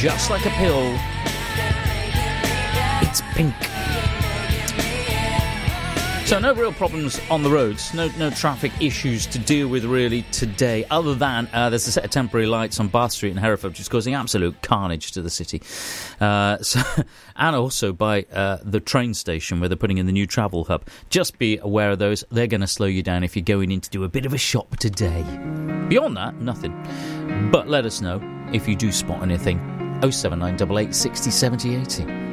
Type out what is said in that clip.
Just Like a Pill. It's Pink. So no real problems on the roads, no traffic issues to deal with really today, other than there's a set of temporary lights on Bath Street in Hereford, which is causing absolute carnage to the city. And also by the train station where they're putting in the new travel hub. Just be aware of those. They're going to slow you down if you're going in to do a bit of a shop today. Beyond that, nothing. But let us know if you do spot anything. 07988 60 70 80.